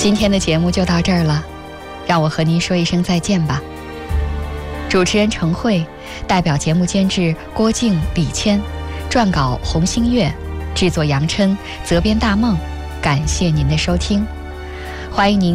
今天的节目就到这儿了，让我和您说一声再见吧。主持人程慧，代表节目监制郭静、李谦，撰稿洪星月，制作杨琛，责编大梦。感谢您的收听，欢迎您